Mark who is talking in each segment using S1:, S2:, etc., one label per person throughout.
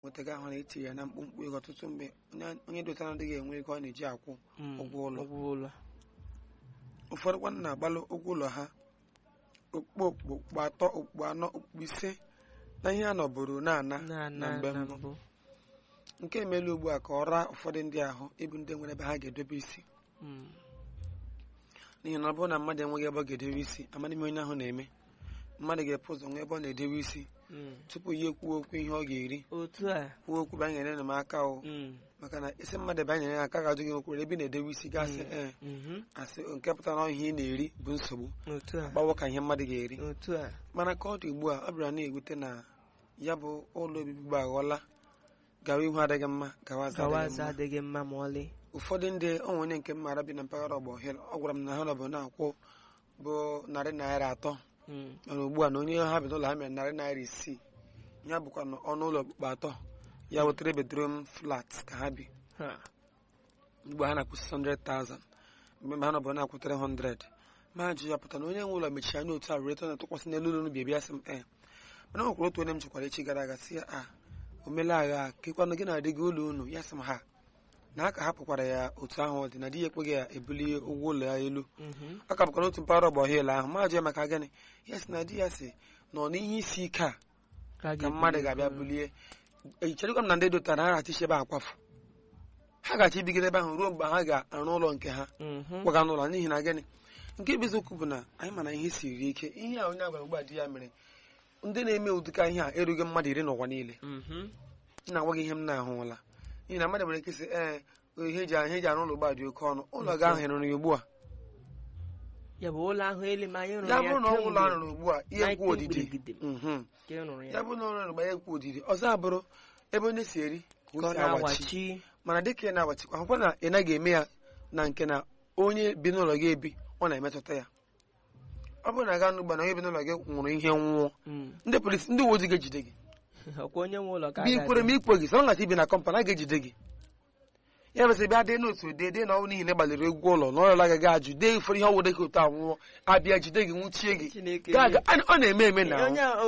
S1: nwetaga ahụ na-eti ya na mkpụmkpụ ego ọtụtụ mgbe onye dotara adịghị enwe ego ọ na-eji akwụ ụgwọ ụlọ. Ụfọdụ kwa na-agbalụ ụgwọ ụlọ ha okpukpu atọ okpukpu anọ okpukpu ise na ihe a nọbụrụ na-ana na mgbe mbụ. Nke emelu ugbu a ka ọ raa ụfọdụ ndị ahụ ịbụ ndị nwere ebe ha ga-edobe isi, n'ihi na ọ bụrụ na mmadụ enweghị ebe ọ ga-edobe isi, amadị m onye ahụ na-eme. Mmadụ ga-epu ụzọ nwee ebe ọ na-edobe isi tupu ya ekwuo okwu ihe ọ ga-eri, kwuo okwu banyere enyemaka o, maka na isi mmadụ banyere aka ga-ajụ gị okwere ebe ị na-edobe isi gasị asị nke pụtara na ihe ị na-eri bụ nsogbu, agbawo ka ihe mmadụ ga-eri. Mana ka ọ dị ugbu a, ọ bịara na-ewute na ya bụ ụlọ obibi bụ aghọọla gawa ihu adịghị mma gawaza adịghị mma ma ọlị. Ụfọdụ ndị onwe onye nke mmara bi na mpaghara ọgbọ ọhịa, ọ gwara m na ha nọbụ na-akwụ bụ $300 mana ugbu a na onye ha bi n'ụlọ ha mere $600. Ya bụkwa na ọnụ ụlọ okpukpe atọ ya bụ 3 bedroom flat ka ha bi. Ugbu a ha na-akwụ $600,000 mgbe ha nọbụ na-akwụ $300. Ma jụ ya pụta na onye nwe ụlọ mechiri anya otu a reta na-atụkwasị n'elu ụlọ bi bịa sị m mana nwekwara otu onye m chekwara echi gara aga sị ya omela agha kekwanụ gị na-adị gị ụlọ unu, ya sị m ha na aka hapụkwara ya otu ahụ ọ dị na di ya ekweghị ya ebuli ụgwọ ụlọ ya elu. Ọ ka bụkwa n'otu mpaghara ọgbọ ọhịa ahụ. Ma jụ ya maka gịnị, ya sị na di ya sị nọ n'ihe isi ike a ka mmadụ ga-abịa bulie. Echerekwa m na ndị dotara ha ghachichi ebe akwafu, ha gachi ibigide ebe ahụ ruo mgbe ha ga-arụ ụlọ nke ha kwaga n'ụlọ. N'ihi na gịnị, nke bụ eziokwu bụ na anyị mana ihe siri ike. Ihe a onye agwara ugbu a di ya mere, ndị na-eme ụdịka ihe a erughị mmadụ 10 n'ụwa niile. Na-agwa gị ihe m na-ahụla, n'ihi na mmadụ nwere ike sị ihe eji arụ ụlọ ugbu a dị oke ọnụ. Ụlọ gị ahụ ịrụrụ ya ugbu a, ya bụrụ na ụlọ arụrụ ugbu a ihe kwu odidi, ya bụ na ụlọ arụrụ ihe kwu odidi. Ọzọ abụrụ ebe onye si eri ka o si awachi, mana dịka ị na-awachikwa ahụkwa na ị naghị eme ya na nke na onye bi n'ụlọ gị ebi ọ na-emetụta ya. Ọ bụrụ na gaa n'ugbo na onye bi n'ụlọ gị nwụrụ ihe nwụọ, ndị polisi ndị uwe ojii ga-ejide gị. Gị kwere m ikwe gị sọ ngachi ibi na kọmpanị a ga-ejide gị. Ya mesịrị bịa dee n'otu dee na ọnwụ n'ihi na ịgbalịrị egwu ụlọ na ọrịa agaghị ajụ dee ụfọdụ ihe ọwụ dịka otu anwụọ abịa jide gị nwụchie gị. Ọ na-eme eme na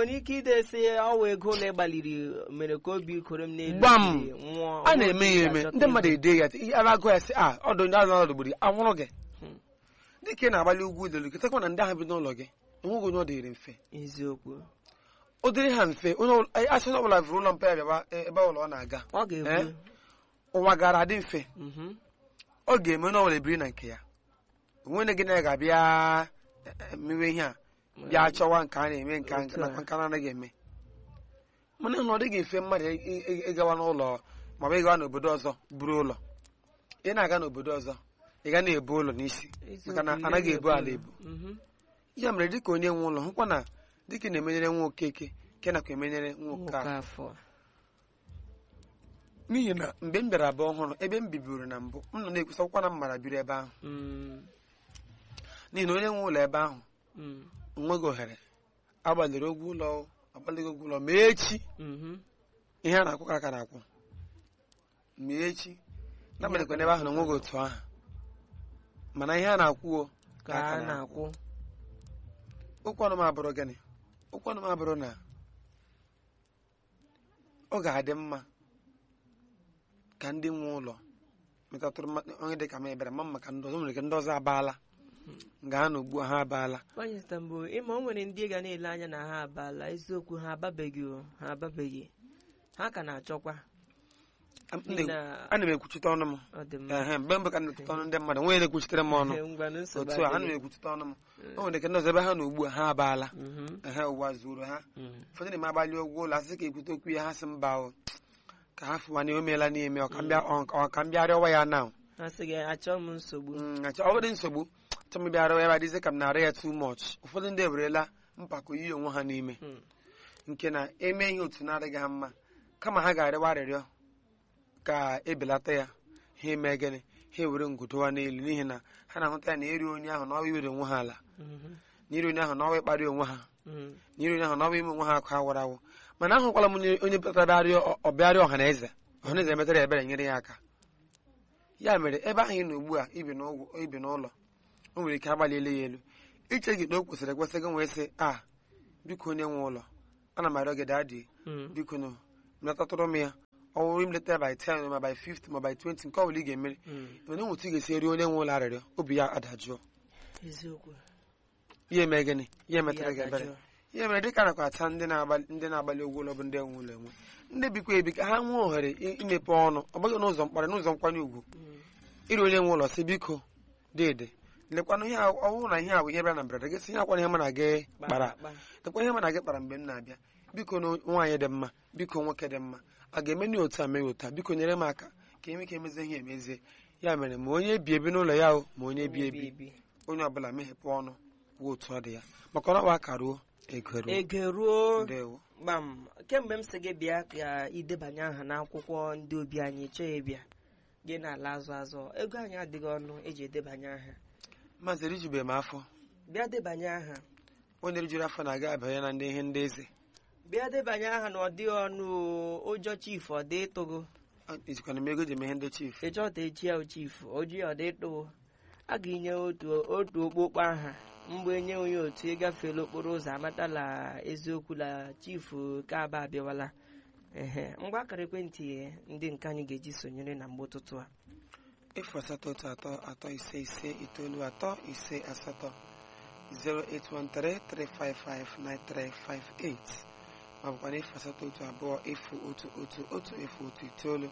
S1: gbam a na-eme ya eme. Ndị mmadụ ede ya ara agụ ya sị ọdụ ndị azụ ọdụgburu anwụrụ gị dịka ị na-agbalị ugwu idelu gị takwa na ndị ahụ bi n'ụlọ gị enweghị onye ọ dịrị mfe. O dịrị ha mfe asị na ọbụla vụrụ ụlọ mpe ya bịaba ebe ụlọ ọ na-aga, ụwa gara adị mfe. Ọ ga-eme na ọbụla ebiri na nke ya, onwe gị na ga-abịa mewe ihe a bịa chọwa nke a na-eme nke nakwa nke anaghị eme. Mana na ọ dịghị mfe mmadụ ịgawa n'ụlọ maọbụ ịgawa n'obodo ọzọ buru ụlọ. Ị na-aga n'obodo ọzọ ị ga na-ebu ụlọ n'isi maka na anaghị ebu ala ebu. Ya mere dịka onye nwe ụlọ hụkwa na dịka na-emenyere nwa Okeke ke nakwa emenyere nwa Okafọ. N'ihi na mgbe m bịara abụọ ọhụrụ ebe m bibiri na mbụ, m nọ na-ekwusakwa na m mara biri ebe ahụ, n'ihi na onye nwe ụlọ ebe ahụ nweghị ohere agbalịrị ụgwọ ụlọ ma echi ihe a na-akwụ ka na-akwụ ma echi na-agbalịkwa n'ebe ahụ na nweghị otu ahụ, mana ihe a na-akwụ ka a na-akwụ. Okwu ọnụ m abụrụ gịnị? Okwu ọnụ m abụrụ na ọ ga-adị mma ka ndị nwe ụlọ metatụrụ onye dị ka m ebere ma maka ndị ọzọ nwere ike ndị ọzọ abaala nga ha na ugbu a ha abaala.
S2: Ịma o nwere ndị ga na-ele anya na ha abaala, eziokwu ha ababeghị, ha ka na-achọkwa.
S1: Ana m ekwuchite ọnụ m mgbe mbụ ka na-ekwuchite ọnụ ndị mmadụ nwere na-ekwuchitere m ọnụ otu a ana m ekwuchite ọnụ m. O nwere ike ndị ọzọ ebe ha na ugbu a ha abaala, ụwa zuru ha. Ụfọdụ na-eme agbalị ụgwọ ụlọ asị ka ekwute okwu ya ha sị mba ka ha fụwana o meela n'ime ọ ka m bịarịa ọwa ya na
S2: ọ
S1: bụrụ nsogbu chọm bịarịa ya adịzi ka m na-arịa ya too much. Ụfọdụ ndị ewerela mpako iyi onwe ha n'ime nke na eme ihe otu na-adịghị ha mma, kama ha ga-arịwa arịrịọ ka ebelata ya, ha eme gịnị, ha ewere ngụdowa n'elu, n'ihi na ha na-ahụta ya na iri onye ahụ n'ọwa iwere onwe ha ala, na iri onye ahụ n'ọwa ịkparị onwe ha, na iri onye ahụ n'ọwa ime onwe ha akụ awara awụ. Mana ahụkwala m onye pụtara ọbịarịa ọha na eze emetara ebere nyere ya aka. Ya mere ebe ahụ ị nọ ugbu a ibi n'ụlọ, o nwere ike agbalịele ya elu iche gị na o kwesịrị ekwesị gị nwee sị biko onye nwe ụlọ ana m arịọ gị dadị biko mletatụrụ m ya ọ bụrụ imleta by 10 ma by 50 ma by 20 nke ọ bụla ị ga-emere mana enweta ị ga-esi eri onye nwe ụlọ arịrịọ obi ya adajụọ ihe eme gịnị ihe metara gị ebere ihe mere dịka nakwa ata ndị na-agbalị ụgwọ ụlọ bụ ndị nwe ụlọ enwe ndị bikwa ebi ka ha nwee ohere imepe ọnụ ọ bụghị n'ụzọ mkparị n'ụzọ nkwanye ugwu iri onye nwe ụlọ si biko dede lekwanụ ihe ọwụ na ihe a bụ ihe bịara na mberede gị si ihe akwana ihe mana gị kpara lekwa ihe mana gị kpara mgbe m na-abịa biko na nwaanyị dị mma biko nwoke dị mma a ga-eme nye otu a mee otu a biko nyere m aka ka enwe ike emezie ihe emezie ya mere ma onye bi ebi n'ụlọ ya ma onye bi ebi onye ọbụla meghepụ ọnụ wuo otu ọ dị ya maka ọnọwa aka ruo ego
S2: ruo gbam kemgbe m sị gị bịa ka idebanye aha n'akwụkwọ ndị obi anyị chọọ ịbịa gị na-ala azụ ego anyị adịghị ọnụ eji edebanye aha
S1: maazị erijubeghị m afọ
S2: bịa debanye aha
S1: onye rijuru afọ na-aga abanye na ndị ihe ndị eze
S2: bịa debanye aha na ọ dịghị ọnụ ụjọ chifu ọ dị ịtụgo
S1: ijikwana m ego ji eme ihe ndị chifu
S2: ịchọta echi ya chifu oji ọ dị ịtụgo a ga-enye otu okpokpo aha mgbe enye onye otu ịgafela okporo ụzọ amatala eziokwu la chifu ka aba abịawala ngwa akara ekwentị ndị nke anyị ga-eji sonyere na mgbe ụtụtụ a
S1: 08133559358 08133559358 ma bụkwa na 08132011119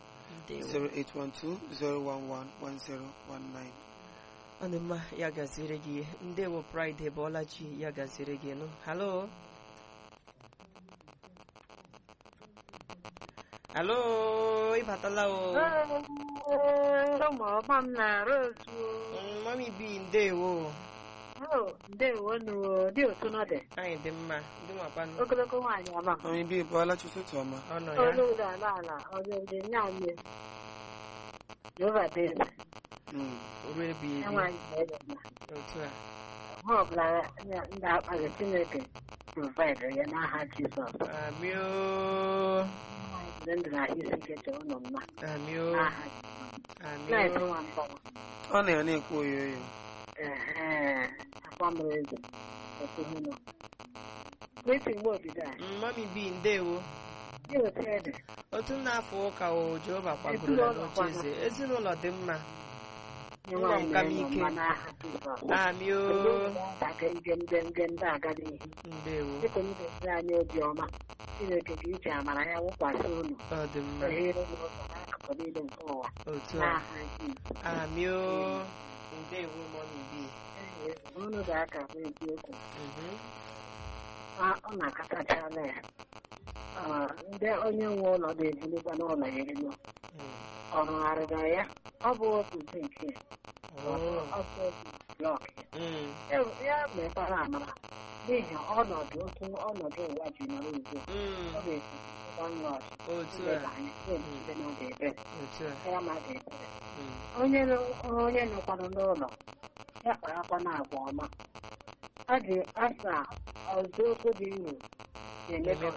S1: 08120111019
S2: ọ dị mma ya gaziere gị ndewo Friday Bọlachi ya gaziere gị nụ halo ịbatala o mami bi ndewo
S3: ndewo dị otu n'ọdị
S2: anyị dị mma ndị makwanụ
S3: ogologo nwaanyị ọma
S1: mami bi Bọlachi ụtụtụ ọma
S2: ọnọ
S3: olu ụlọ ala ọzọ ndị nye anyị Jehova dị
S2: oru ebi ebi
S3: enweghị
S2: otu a
S3: ha ọbụla ndị akpali Chineke provide ya n'aha Jizọs
S2: amio
S3: ndụ na isi ike chọrọ ụlọ mma
S2: amio
S3: n'aha
S2: amio
S1: ọ na ya na-ekwu oyoyo
S3: akwa mere eze otuhu nọ n'isi mgbe obido a
S2: mami bi ndewo
S3: dị otu ede
S2: otu n'afọ ụka o Jehova kwagoro n'ocheeze ezinụlọ dị mma nwa m ka m ike amio ndewo
S3: dịka onye na-esi anyị obiọma Chineke ka iche amara ya wụkwasị unu
S2: ọ dị mma
S3: n'akụkụ niile nke ụwa
S2: otu a amio ndewo mami bi
S3: unu ga-aka bụ eziokwu ọ na-akatachala ya ndị onye nwe ụlọ na-ebulikwa n'ụlọ ya elu ọ rụgharịra ya ọ bụ otu nke ọ bụ otu blọk ya mekwara amara n'ihi ọnọdụ otu ọnọdụ ụwa ji nọrọ ugbu ọ ga-esi onye nọkwanụ n'ụlọ ya kparakwa na agwa ọma a dị asa ọzọ okwu dị nro na-eme ka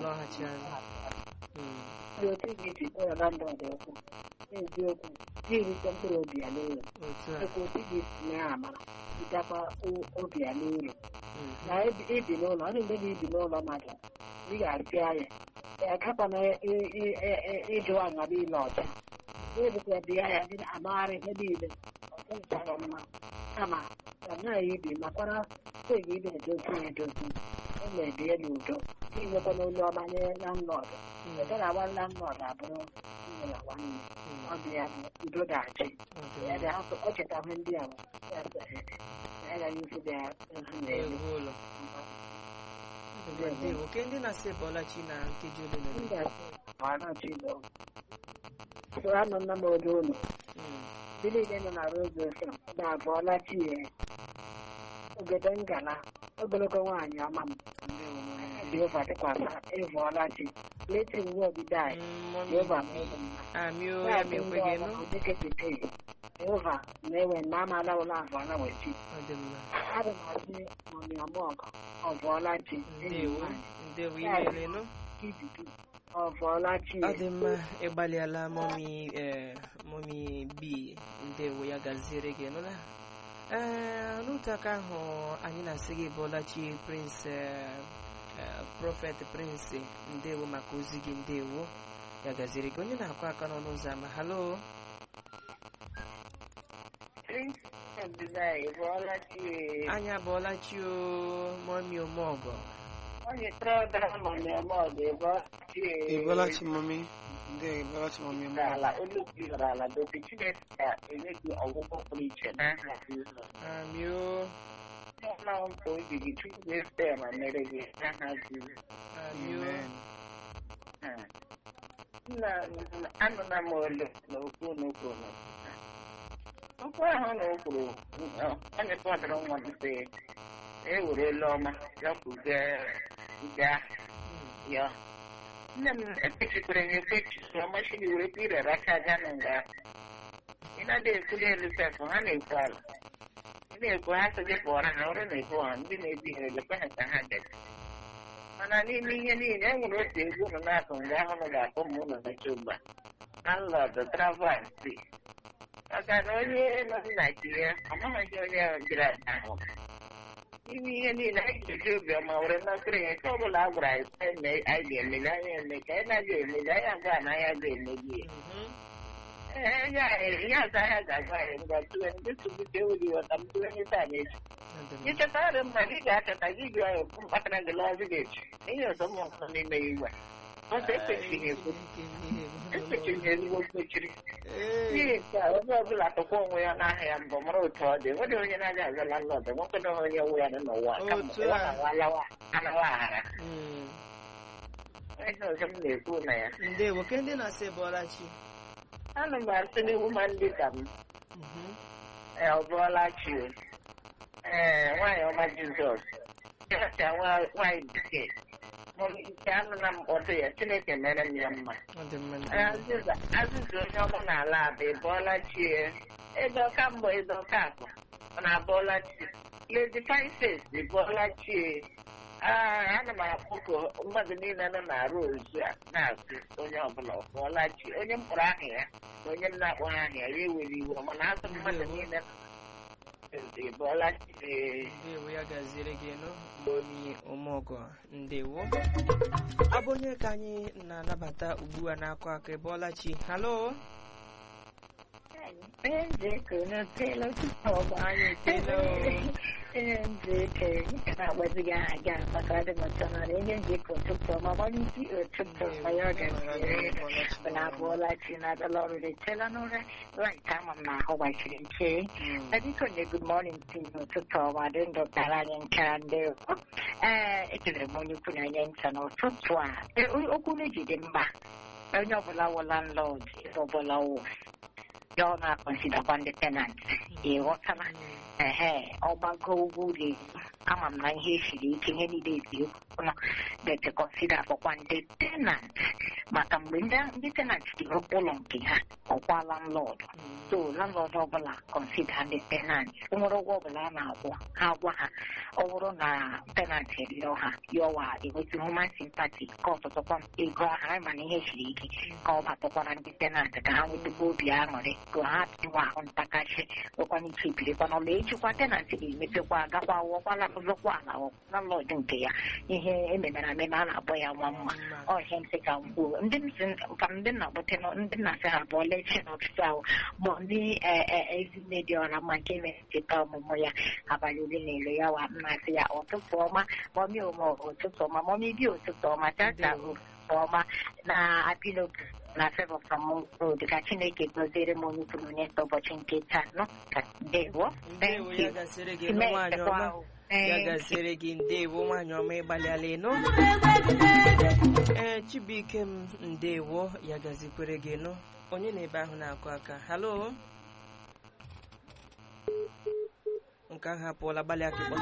S3: dị otu ga-eji kpọrọ na ndụ ọdị okwu n'eziokwu n'irite mkpụrụ obi ya n'ụlọ ekwu otu ga-esi mee amara itakwa obi ya n'ụlọ na ibi n'ụlọ ọ dị mgbe na-ibi n'ụlọ mmadụ ị ga-asị anya ya gakwana ịjụ anya niile ọcha ebukwa bịa ya dị amagharị ihe niile ọchara mma kama ọ naghị ibi makwara kweghị ibe edozi ya edozi ụlọ ebie n'udo inwekwa n'olu ọma nye landlọdụ ebe na-agba landlọdụ abụrụ nne na nwanne ọ bụ ya bụ udo dachi ọ chetahụ ndị a agaghị isi bịa na-elu
S2: oke ndị na-asị Bọlachi na nkeji
S3: ole anọ nna m odo ụlọ ndị niile nọ na Rose FM na Bọlachi ogede ngala ogologo nwaanyị ọma m Jehova dịkwasa Bọlachi leti nwe obido anyị Jehova Jehova na-ewe na amala ụlọ abụọla wechi adị m asị mọmịọmọgụ Bọlachi Bọlachi
S2: ọ dị mma ịgbalịala mọmi bi ndewo ya gaziere gị nụla n'otu aka ahụ anyị na-asị gị Bọlachi Prince Prophet Prince ndewo maka ozi gị ndewo ya gaziri gị onye na-akụ aka n'ọnụ ụzọ ama halo anyị abụọla chi o mọmi omeọgọ
S1: ịbọla chi mọmi ndị ịbọla chi mọmi
S2: amio
S3: anụna m olu n'okwu n'okwu okwu ahụ na o kwuru onye kwadoro nwa m sị ewere elu ọma ya kwuga ya nne m ekpechikwere ya ekpechi ọmachi gị were kwa irere aka aja na nga ị na-adị ekwuli elu sefụ ha na-ekwu ala ị na-ekwu ha sị gị pụọra ha ọrụ na-ekwu ha ndị na-ebi lekwe ha ka ha debe mana n'ime ihe niile e nwere otu egwu ụnụ na-akụ mgbe ahụ nụ ga-akpọ ma ụlọ mecha ugbu a alọdụ travansi maka na onye nọ na ya amaghị onye bịara ahụ ime ihe niile anyị ga-eji obiọma were nọkịrị ya nke ọ bụla a gwara anyị anyị ga-emeli anya eme ka anyị na-aga emeli anya gwa na anya ga-emeli ya ihe ọzọ anya ga-agwa anyị ngwa tụwe ndị tụbute ewuri ghọta m tụwe ndị taa na-echi ịchọtara mma gị ga-achọta gị bịa ekwu mkpatara gị lọzi ga-echi ihe ọzọ m nọ n'ime iwe ọzọ ekpechighị ekwu ekpechighị ezigbo mkpechiri n'ihi nke a onye ọbụla tụkwa onwe ya n'aha ya mbọ mara otu ọ dị nwere onye na-aga agala nlọdụ nwekwana onye nwe ya nọ n'ụwa kama anawa aghara ihe ọzọ m na-ekwu na ya
S2: ndewo ke ndị na-asị bụọla chi
S3: ana m asị n'iwu ma ndị ka m ọ bụọla chi nwaanyị ọma Jizọs yacha nwaanyị bekee nke anụna m ọdụ ya Chineke mere m ya mma azịza onye ọma n'ala abụ ịbọọla chi edoka mbọ edoka akpa ọ na-abọọla chi Lady Pisces ịbọọla chi ana m akpọkọ mmadụ niile nọ na-arụ ozu a na-asị onye ọbụla ọbụọla chi onye m kpọrọ aha ya na onye m na-akpọrọ aha ya ya ewere iwe mana asụ mmadụ niile
S2: ndewo ya gaziere gị nụ mgbe ụmụọgọ ndewo ọ bụ onye ka anyị na-anabata ugbu a na-akụ aka ịbọọla chi halo
S3: good morning n'ụtụtụ ọma dị ndụtara anyị nka ndị ekelere m onye ukwu na onye nta n'ụtụtụ a okwu na-ejide mba onye ọbụla wụ landlord ọbụla wụ ya ọ na-akọnsidakwa ndị tenant ịghọtala ọgbago ugwu dị ama m na ihe esiri ike ihe niile ebi ụlọ dete kọnsida akpọkwa ndị tenant maka mgbe ndị tenant dị ụlọ nke ha ọkwa landlord so landlord ọbụla kọnsida ndị tenant nwere ụgwọ ọbụla a na-akwụ ha gwa ha ọ bụrụ na tenant rịọ ha yọwa enwetụ human sympathy ka ọtụtụkwa ego ahụ ma na ihe siri ike ka ọ batụkwara ndị tenant ka ha nwetakwa obi aṅụrị ka ha dịwa ahụ ntakasị nwekwana ike ibirikwana ọla ejikwa tenant ga-emepekwa agakwa wọkwala ụzọkwa ala landlord nke ya ihe ememere ameme a na-akpọ ya nwa mma ọhịa m sị ka m kwuo ndị na-akpọte ndị na-asị ha bụ lechi n'ọtụtụ ahụ bụ ndị ezinne dị ọra mma nke mere ncheta ọmụmụ ya abalị ole na ere ya wa mmasị ya ụtụtụ ọma mọmi ome ụtụtụ ọma mọmi bi ụtụtụ ọma tata ụtụtụ ọma na apịlopu na Favor from Road ka Chineke goziere m onye kwuru onye ụbọchị nke taa nọ ka ndewo
S2: ya gasịrị gị ndewo nwaanyị ọma ịgbalịala ịnụ Chibuike m ndewo ya gazikwere gị nụ onye na-ebe ahụ na-akụ aka halo nke ahụ apụọla gbalị aka